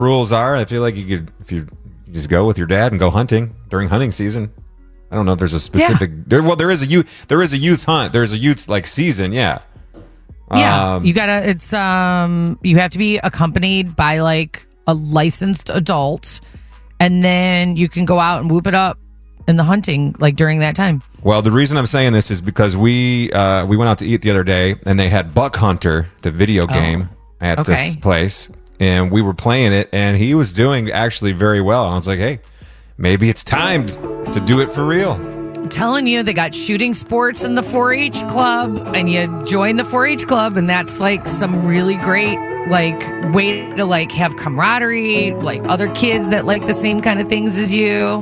rules are. I feel like you could, if you just go with your dad and go hunting during hunting season. I don't know if there's a specific. Yeah. There is a youth hunt. There's a youth like season. Yeah. Yeah, you gotta. It's you have to be accompanied by like a licensed adult, and then you can go out and whoop it up in the hunting like during that time. Well, the reason I'm saying this is because we went out to eat the other day, and they had Buck Hunter, the video game, at this place, and we were playing it, and he was doing actually very well. And I was like, hey, maybe it's time to do it for real. I'm telling you, they got shooting sports in the 4-H club, and you join the 4-H club, and that's like some really great like way to like have camaraderie, like other kids that like the same kind of things as you.